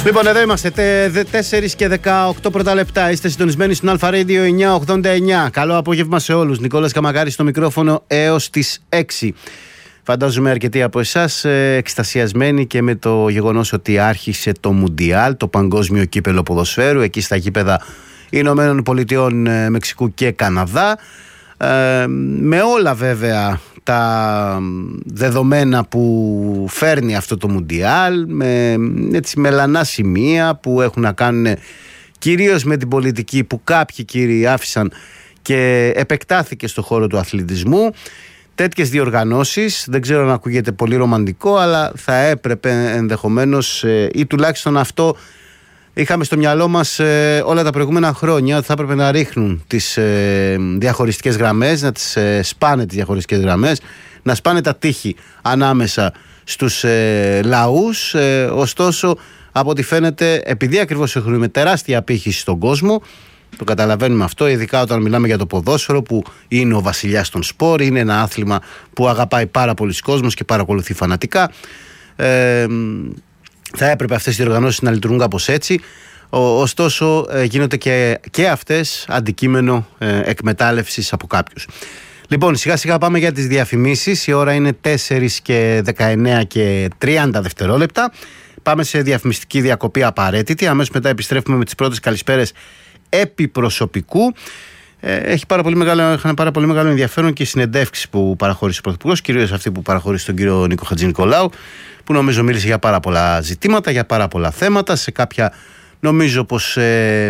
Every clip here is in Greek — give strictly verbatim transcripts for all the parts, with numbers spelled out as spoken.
Λοιπόν, εδώ είμαστε, τέσσερις και δεκαοκτώ πρώτα λεπτά. Είστε συντονισμένοι στον Αλφα Radio εννιακόσια ογδόντα εννιά. Καλό απόγευμα σε όλους. Νικόλας Καμακάρης στο μικρόφωνο έως τις έξι. Φαντάζομαι αρκετοί από εσάς ε, εκστασιασμένοι και με το γεγονός ότι άρχισε το Μουντιάλ, το παγκόσμιο κύπελο ποδοσφαίρου, εκεί στα γήπεδα Ηνωμένων Πολιτειών, ε, Μεξικού και Καναδά. Ε, με όλα βέβαια τα δεδομένα που φέρνει αυτό το Μουντιάλ, με έτσι μελανά σημεία που έχουν να κάνουν κυρίως με την πολιτική που κάποιοι κύριοι άφησαν και επεκτάθηκε στο χώρο του αθλητισμού. Τέτοιες διοργανώσεις, δεν ξέρω αν ακούγεται πολύ ρομαντικό, αλλά θα έπρεπε ενδεχομένως ή τουλάχιστον αυτό είχαμε στο μυαλό μας ε, όλα τα προηγούμενα χρόνια, ότι θα έπρεπε να ρίχνουν τις ε, διαχωριστικές γραμμές, να τις ε, σπάνε τις διαχωριστικές γραμμές, να σπάνε τα τείχη ανάμεσα στους ε, λαούς. Ε, ωστόσο, από ό,τι φαίνεται, επειδή ακριβώς έχουμε τεράστια απήχηση στον κόσμο, το καταλαβαίνουμε αυτό, ειδικά όταν μιλάμε για το ποδόσφαιρο που είναι ο βασιλιάς των σπορ, είναι ένα άθλημα που αγαπάει πάρα πολλοί κόσμος και παρακολουθεί φανατικά. Ε, Θα έπρεπε αυτές οι διοργανώσεις να λειτουργούν κάπως έτσι. Ωστόσο, γίνονται και, και αυτές αντικείμενο ε, εκμετάλλευσης από κάποιους. Λοιπόν, σιγά σιγά πάμε για τις διαφημίσεις. Η ώρα είναι τέσσερις και δεκαεννέα και τριάντα δευτερόλεπτα. Πάμε σε διαφημιστική διακοπή απαραίτητη. Αμέσως μετά επιστρέφουμε με τις πρώτες καλησπέρες επί προσωπικού. Έχει πάρα πολύ μεγάλο, είχαν πάρα πολύ μεγάλο ενδιαφέρον και οι συνεντεύξεις που παραχώρησε ο Πρωθυπουργός, κυρίως αυτή που παραχώρησε τον κύριο Νίκο Χατζηνικολάου, που νομίζω μίλησε για πάρα πολλά ζητήματα, για πάρα πολλά θέματα. Σε κάποια νομίζω πως ε,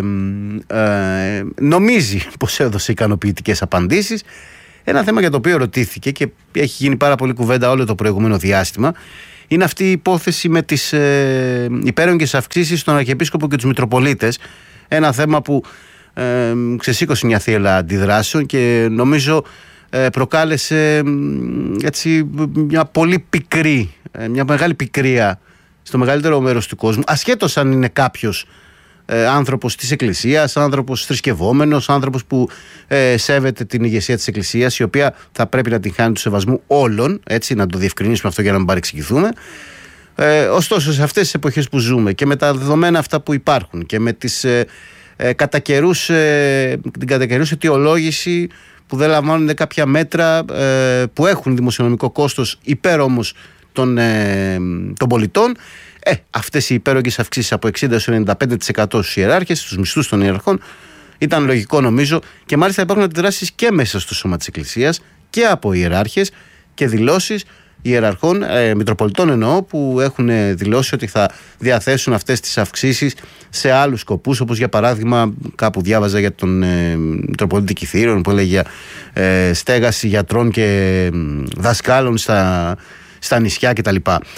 ε, νομίζει πως έδωσε ικανοποιητικές απαντήσεις. Ένα θέμα για το οποίο ρωτήθηκε και έχει γίνει πάρα πολύ κουβέντα όλο το προηγούμενο διάστημα είναι αυτή η υπόθεση με τις ε, υπέρογγες αυξήσεις στον Αρχιεπίσκοπο και τους Μητροπολίτες. Ένα θέμα που ε, ξεσήκωσε μια θύελλα αντιδράσεων και νομίζω ε, προκάλεσε έτσι, μια πολύ πικρή, ε, μια μεγάλη πικρία στο μεγαλύτερο μέρος του κόσμου, ασχέτως αν είναι κάποιος ε, άνθρωπος της Εκκλησίας, άνθρωπος θρησκευόμενος, άνθρωπος που ε, σέβεται την ηγεσία της Εκκλησίας, η οποία θα πρέπει να την χάνει του σεβασμού όλων, έτσι, να το διευκρινίσουμε αυτό για να μην παρεξηγηθούμε. Ε, ωστόσο, σε αυτές τις εποχές που ζούμε και με τα δεδομένα αυτά που υπάρχουν και με τις, ε, ε, κατά καιρούς, ε, την κατά καιρούς αιτιολόγηση που δεν λαμβάνουν κάποια μέτρα ε, που έχουν δημοσιονομικό κόστος υπέρ όμως των, ε, των πολιτών, ε, αυτές οι υπέρογγες αυξήσεις από εξήντα έως ενενήντα πέντε τοις εκατό στους ιεράρχες, στους μισθούς των ιεραρχών, ήταν λογικό νομίζω, και μάλιστα υπάρχουν αντιδράσεις και μέσα στο σώμα της Εκκλησίας και από ιεράρχες και δηλώσεις ιεραρχών, ε, μητροπολιτών εννοώ, που έχουν δηλώσει ότι θα διαθέσουν αυτές τις αυξήσεις σε άλλους σκοπούς, όπως για παράδειγμα κάπου διάβαζα για τον ε, Μητροπολίτη Κιθήρων που έλεγε για ε, στέγαση γιατρών και ε, δασκάλων στα, στα νησιά κτλ.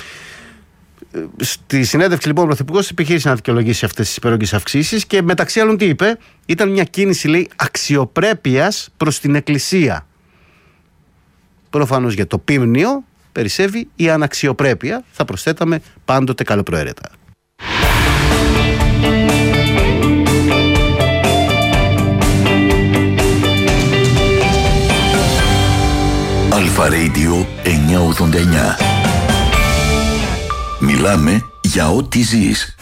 Στη συνέντευξη λοιπόν ο Πρωθυπουργός επιχείρησε να δικαιολογήσει αυτές τις υπέρογγες αυξήσεις και μεταξύ άλλων τι είπε? Ήταν μια κίνηση, λέει, αξιοπρέπειας προς την Εκκλησία. Προφανώς για το πίμνιο περισσεύει η αναξιοπρέπεια, θα προσθέταμε πάντοτε καλοπροαίρετα. Αλφα Radio εννιακόσια ογδόντα εννιά. Μιλάμε για ό,τι ζεις.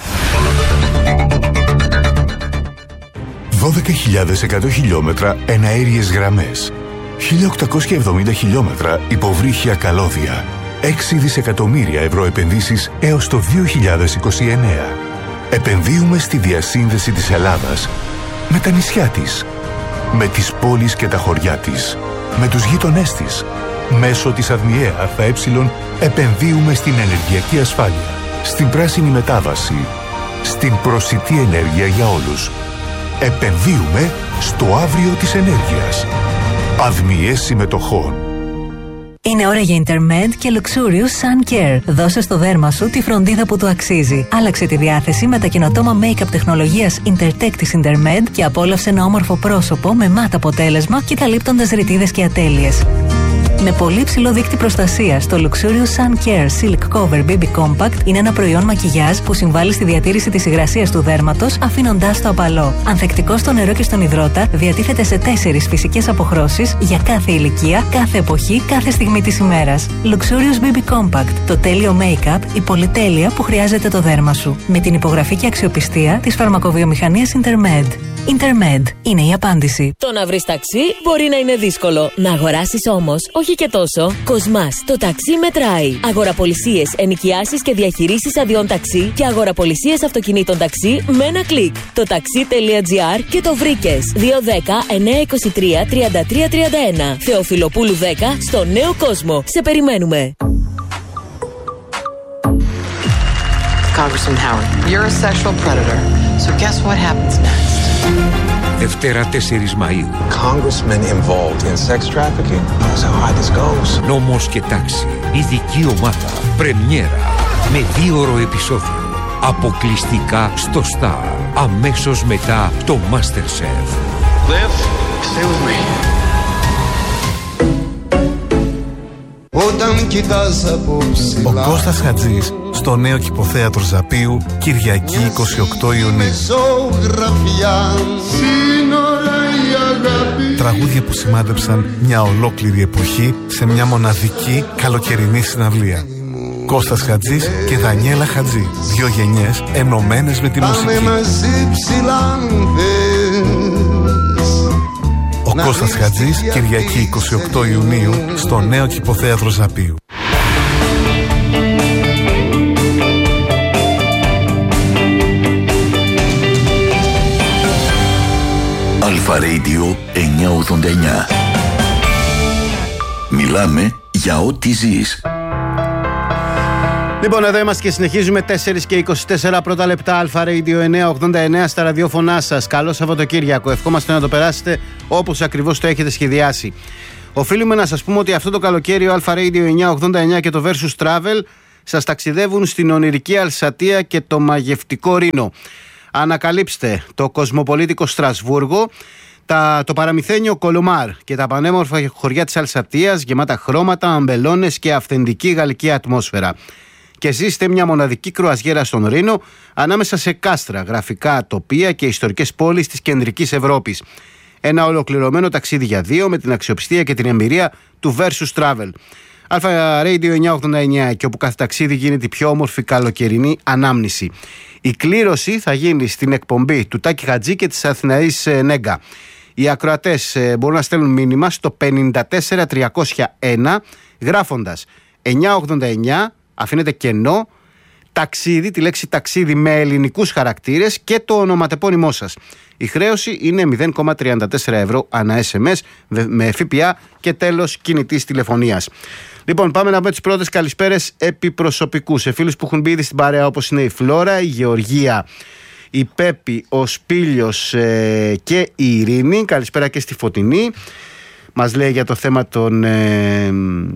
δώδεκα χιλιάδες εκατό χιλιόμετρα εναέριες γραμμές, χίλια οκτακόσια εβδομήντα χιλιόμετρα υποβρύχια καλώδια, έξι δισεκατομμύρια ευρώ επενδύσεις έως το δύο χιλιάδες είκοσι εννέα. Επενδύουμε στη διασύνδεση της Ελλάδας με τα νησιά της, με τις πόλεις και τα χωριά της, με τους γείτονές της. Μέσω της ΑΔΜΙΕ ΑΕ επενδύουμε στην ενεργειακή ασφάλεια, στην πράσινη μετάβαση, στην προσιτή ενέργεια για όλους. Επενδύουμε στο αύριο της ενέργειας. ΑΔΜΙΕ συμμετοχών. Είναι ώρα για Intermed και Luxurious Sun Care. Δώσε στο δέρμα σου τη φροντίδα που του αξίζει. Άλλαξε τη διάθεση με τα καινοτόμα make-up τεχνολογίας Intertech της Intermed και απόλαυσε ένα όμορφο πρόσωπο με μάτ αποτέλεσμα και καλύπτοντας ρητίδες και ατέλειες. Με πολύ ψηλό δείκτη προστασίας, το Luxurious Sun Care Silk Cover μπέιμπι Compact είναι ένα προϊόν μακιγιάζ που συμβάλλει στη διατήρηση της υγρασίας του δέρματος, αφήνοντάς το απαλό. Ανθεκτικό στο νερό και στον υδρότα, διατίθεται σε τέσσερις φυσικές αποχρώσεις για κάθε ηλικία, κάθε εποχή, κάθε στιγμή της ημέρας. Luxurious μπέιμπι Compact, το τέλειο make-up, η πολυτέλεια που χρειάζεται το δέρμα σου. Με την υπογραφή και αξιοπιστία της φαρμακοβιομηχανίας Intermed. Intermed είναι η απάντηση. Το να βρεις ταξί μπορεί να είναι δύσκολο. Να αγοράσεις όμως, όχι και τόσο. Κοσμάς, το ταξί μετράει. Αγοραπολισίες, ενοικιάσεις και διαχειρήσεις αδειών ταξί και αγοραπολισίες αυτοκινήτων ταξί με ένα κλικ. Το taxi.gr και το βρήκες. δύο ένα μηδέν εννιά δύο τρία τριάντα τρία τριάντα ένα. Θεοφιλοπούλου δέκα στο Νέο Κόσμο. Σε περιμένουμε. Congressman Howard, you're a sexual predator. So guess what happens next? Δευτέρα τέσσερις Μαΐου. Congressmen involved in sex trafficking. That's how high this goes. Νόμος και τάξη. Ειδική ομάδα. Πρεμιέρα. Με δίωρο επεισόδιο. Αποκλειστικά στο Star. Αμέσως μετά το MasterChef. Liv, stay with me. Όταν κοιτάς από ψηλά. Ο Κώστας Χατζής στο νέο Κηποθέατρο Ζαπίου, Κυριακή είκοσι οκτώ Ιουνίου. Τραγούδια που σημάδεψαν μια ολόκληρη εποχή σε μια μοναδική καλοκαιρινή συναυλία. Κώστας Χατζής και Δανιέλα Χατζή. Δύο γενιές ενωμένες με τη μουσική. Ο Κώστας Χατζής, Κυριακή είκοσι οκτώ Ιουνίου, στο νέο Κηποθέατρο Ζαπίου. Αλφα Radio εννιακόσια ογδόντα εννιά. Μιλάμε για ό,τι ζεις. Λοιπόν, εδώ είμαστε και συνεχίζουμε. Τέσσερις και είκοσι τέσσερα πρώτα λεπτά. Αλφα Radio εννιακόσια ογδόντα εννιά στα ραδιόφωνά σας. Καλό Σαββατοκύριακο. Ευχόμαστε να το περάσετε όπως ακριβώς το έχετε σχεδιάσει. Οφείλουμε να σας πούμε ότι αυτό το καλοκαίρι ο Αλφα Radio εννιακόσια ογδόντα εννιά και το Versus Travel σας ταξιδεύουν στην ονειρική Αλσατία και το μαγευτικό Ρήνο. Ανακαλύψτε το κοσμοπολίτικο Στρασβούργο, τα, το παραμυθένιο Κολομάρ και τα πανέμορφα χωριά της Αλσατίας γεμάτα χρώματα, αμπελώνες και αυθεντική γαλλική ατμόσφαιρα. Και ζήστε μια μοναδική κρουαζιέρα στον Ρήνο ανάμεσα σε κάστρα, γραφικά τοπία και ιστορικές πόλεις της κεντρικής Ευρώπης. Ένα ολοκληρωμένο ταξίδι για δύο με την αξιοπιστία και την εμπειρία του Versus Travel. Αλφα Radio εννιακόσια ογδόντα εννιά, και όπου κάθε ταξίδι γίνεται η πιο όμορφη καλοκαιρινή ανάμνηση. Η κλήρωση θα γίνει στην εκπομπή του Τάκη Χατζή και της Αθηναής Νέγκα. Οι ακροατές μπορούν να στέλνουν μήνυμα στο πενήντα τέσσερα τριακόσια ένα γράφοντας εννιακόσια ογδόντα εννιά, αφήνετε κενό, ταξίδι, τη λέξη ταξίδι με ελληνικούς χαρακτήρες και το ονοματεπώνυμό σας. Η χρέωση είναι μηδέν κόμμα τριάντα τέσσερα ευρώ ανά ες εμ ες με ΦΠΑ και τέλος κινητής τηλεφωνίας. Λοιπόν, πάμε να πούμε τις πρώτες καλησπέρες επί προσωπικού σε φίλους που έχουν μπει ήδη στην παρέα, όπως είναι η Φλόρα, η Γεωργία, η Πέπη, ο Σπήλιος ε, και η Ειρήνη. Καλησπέρα και στη Φωτεινή. Μας λέει για το θέμα των, ε,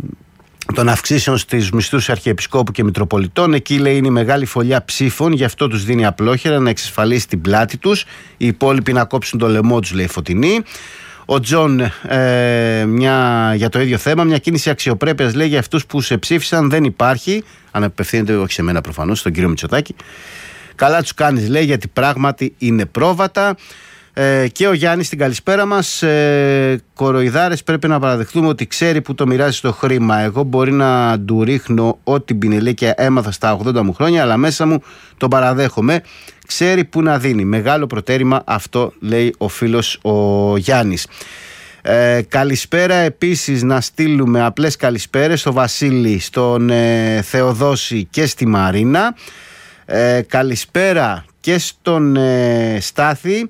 των αυξήσεων στις μισθούς Αρχιεπισκόπου και Μητροπολιτών. Εκεί λέει είναι η μεγάλη φωλιά ψήφων, γι' αυτό τους δίνει απλόχερα να εξασφαλίσει την πλάτη τους. Οι υπόλοιποι να κόψουν το λαιμό τους, λέει η Φωτεινή. Ο Τζον ε, μια, για το ίδιο θέμα, μια κίνηση αξιοπρέπειας λέει για αυτούς που σε ψήφισαν δεν υπάρχει. Αν απευθύνεται όχι σε μένα προφανώς, στον κύριο Μητσοτάκη. Καλά τους κάνεις, λέει, γιατί πράγματι είναι πρόβατα. Ε, και ο Γιάννης στην καλησπέρα μας. Ε, κοροϊδάρες, πρέπει να παραδεχτούμε ότι ξέρει που το μοιράζει το χρήμα. Εγώ μπορεί να του ρίχνω ό,τι πινελίκια έμαθα στα ογδόντα μου χρόνια, αλλά μέσα μου τον παραδέχομαι. Ξέρει που να δίνει. Μεγάλο προτέρημα αυτό, λέει ο φίλος ο Γιάννης. Ε, καλησπέρα επίσης να στείλουμε απλές καλησπέρες στο Βασίλη, στον ε, Θεοδόση και στη Μαρίνα. Ε, καλησπέρα και στον ε, Στάθη.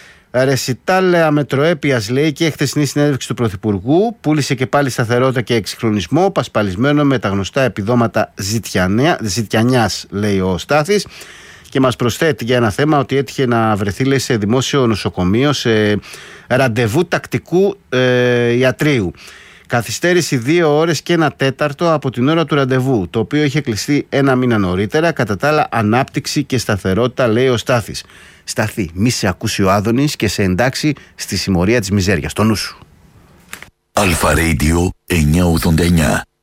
Ρεσιτάλ αμετροέπειας, λέει, και χθεσινή συνέντευξη του Πρωθυπουργού. Πούλησε και πάλι σταθερότητα και εξυγχρονισμό, πασπαλισμένο με τα γνωστά επιδόματα ζητιανιάς, λέει ο Στάθης. Και μας προσθέτει για ένα θέμα ότι έτυχε να βρεθεί, λέει, σε δημόσιο νοσοκομείο σε ραντεβού τακτικού ε, ιατρίου. Καθυστέρηση δύο ώρες και ένα τέταρτο από την ώρα του ραντεβού, το οποίο είχε κλειστεί ένα μήνα νωρίτερα. Κατά τα άλλα, ανάπτυξη και σταθερότητα, λέει ο Στάθης. Στάθη, μη σε ακούσει ο Άδωνης και σε εντάξει στη συμμορία της μιζέριας. Το νου σου. Αλφα Radio εννιακόσια ογδόντα εννιά.